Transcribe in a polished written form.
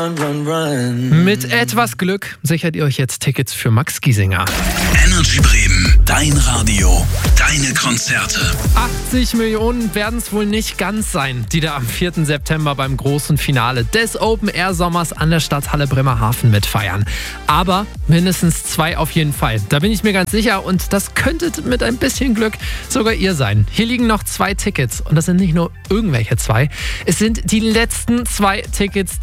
Mit etwas Glück sichert ihr euch jetzt Tickets für Max Giesinger. Energy Bremen, dein Radio, deine Konzerte. 80 Millionen werden es wohl nicht ganz sein, die da am 4. September beim großen Finale des Open-Air-Sommers an der Stadthalle Bremerhaven mitfeiern. Aber mindestens 2 auf jeden Fall. Da bin ich mir ganz sicher und das könnte mit ein bisschen Glück sogar ihr sein. Hier liegen noch 2 Tickets und das sind nicht nur irgendwelche 2. Es sind die letzten 2 Tickets,